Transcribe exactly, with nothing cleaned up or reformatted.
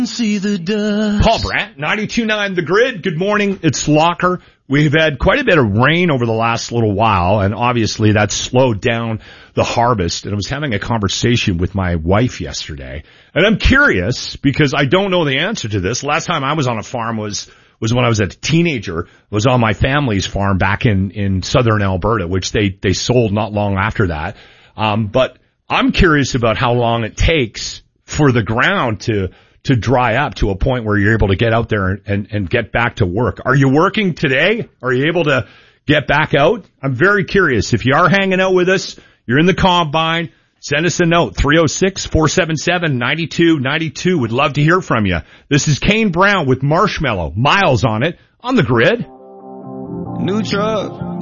See the dust. Paul Brandt, ninety-two point nine The Grid. Good morning. It's Locker. We've had quite a bit of rain over the last little while, and obviously that's slowed down the harvest. And I was having a conversation with my wife yesterday, and I'm curious because I don't know the answer to this. Last time I was on a farm was was when I was a teenager. Was on my family's farm back in in southern Alberta, which they they sold not long after that. Um, but I'm curious about how long it takes for the ground to to dry up to a point where you're able to get out there and, and, and get back to work. Are you working today? Are you able to get back out? I'm very curious. If you are hanging out with us, you're in the combine, send us a note, three oh six, four seven seven, nine two nine two. Would love to hear from you. This is Kane Brown with Marshmallow, Miles on it, on The Grid. New truck.